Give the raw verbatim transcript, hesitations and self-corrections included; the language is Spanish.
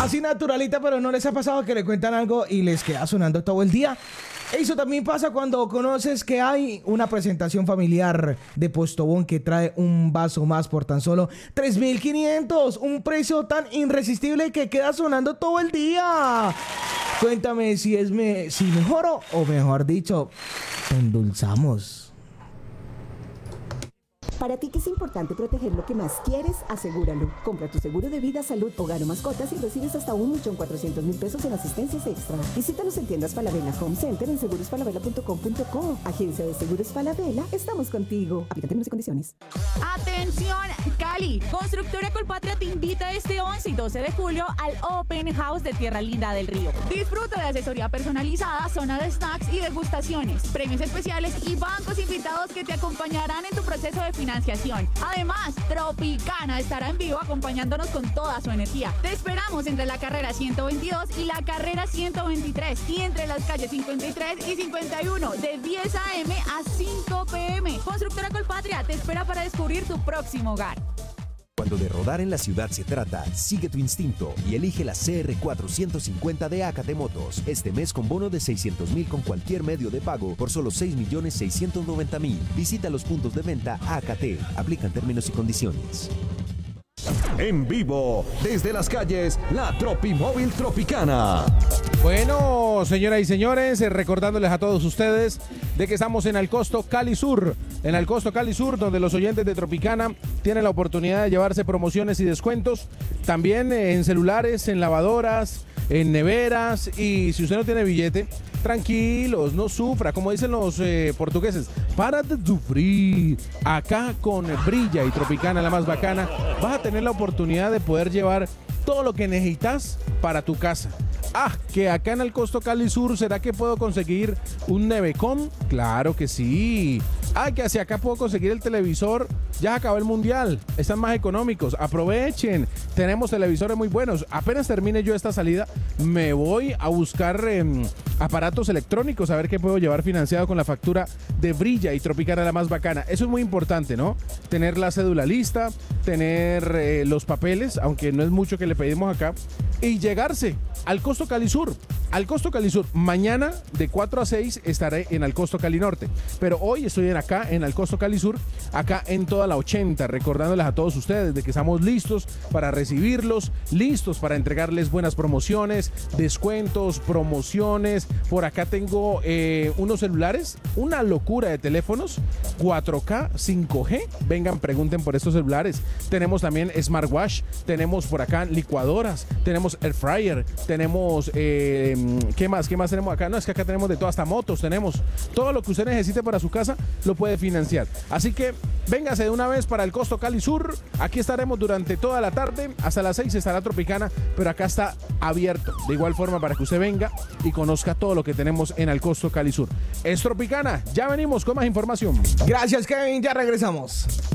Así naturalita, pero ¿no les ha pasado que le cuentan algo y les queda sonando todo el día? Eso también pasa cuando conoces que hay una presentación familiar de Postobón que trae un vaso más por tan solo tres mil quinientos. Un precio tan irresistible que queda sonando todo el día. Cuéntame si es me, si mejoro o mejor dicho, te endulzamos. Para ti que es importante proteger lo que más quieres, asegúralo. Compra tu seguro de vida, salud, hogar o mascotas y recibes hasta un millón cuatrocientos mil pesos en asistencias extra. Visítanos en tiendas Falabella Home Center en seguros falabella punto com punto co. Agencia de Seguros Falabella, estamos contigo. Aplica términos y condiciones. Atención, Cali. Constructora Colpatria te invita este once y doce de julio al Open House de Tierra Linda del Río. Disfruta de asesoría personalizada, zona de snacks y degustaciones, premios especiales y bancos invitados que te acompañarán en tu proceso de financiación. Además, Tropicana estará en vivo acompañándonos con toda su energía. Te esperamos entre la carrera ciento veintidós y la carrera ciento veintitrés y entre las calles cincuenta y tres y cincuenta y uno de diez a eme a cinco pe eme. Constructora Colpatria te espera para descubrir tu próximo hogar. Cuando de rodar en la ciudad se trata, sigue tu instinto y elige la ce erre cuatrocientos cincuenta de A K T Motos. Este mes con bono de seiscientos mil con cualquier medio de pago por solo seis millones seiscientos noventa mil. Visita los puntos de venta A K T. Aplican términos y condiciones. En vivo, desde las calles, la Tropimóvil Tropicana. Bueno, señoras y señores, eh, recordándoles a todos ustedes de que estamos en Alcosto Cali Sur, en Alcosto Cali Sur, donde los oyentes de Tropicana tienen la oportunidad de llevarse promociones y descuentos, también eh, en celulares, en lavadoras, en neveras, y si usted no tiene billete, tranquilos, no sufra, como dicen los eh, portugueses, para de sufrir. Acá con Brilla y Tropicana, la más bacana, vas a tener la oportunidad de poder llevar todo lo que necesitas para tu casa. Ah, que acá en el Costo Cali Sur, ¿será que puedo conseguir un Nevecom? Claro que sí. Ah, que hacia acá puedo conseguir el televisor. Ya acabó el mundial, están más económicos, aprovechen. Tenemos televisores muy buenos. Apenas termine yo esta salida, me voy a buscar eh, aparatos electrónicos, a ver qué puedo llevar financiado con la factura de Brilla y Tropicana, la más bacana. Eso es muy importante, ¿no? Tener la cédula lista, tener eh, los papeles, aunque no es mucho que le pedimos acá, y llegarse al Costo Cali Sur. Al Costo Cali Sur, mañana de cuatro a seis estaré en Alcosto Cali Norte, pero hoy estoy en acá en Alcosto Cali Sur, acá en toda la ochenta, recordándoles a todos ustedes de que estamos listos para recibirlos, listos para entregarles buenas promociones, descuentos, promociones. Por acá tengo eh, unos celulares, una locura de teléfonos, cuatro K, cinco G, vengan, pregunten por estos celulares. Tenemos también smartwatch, tenemos por acá licuadoras, tenemos air fryer, tenemos... Eh, ¿Qué más? ¿Qué más tenemos acá? No, es que acá tenemos de todo, hasta motos tenemos. Todo lo que usted necesite para su casa lo puede financiar. Así que véngase de una vez para el Costo Cali Sur. Aquí estaremos durante toda la tarde. Hasta las seis estará Tropicana, pero acá está abierto. De igual forma para que usted venga y conozca todo lo que tenemos en el Costo Cali Sur. Es Tropicana. Ya venimos con más información. Gracias, Kevin. Ya regresamos.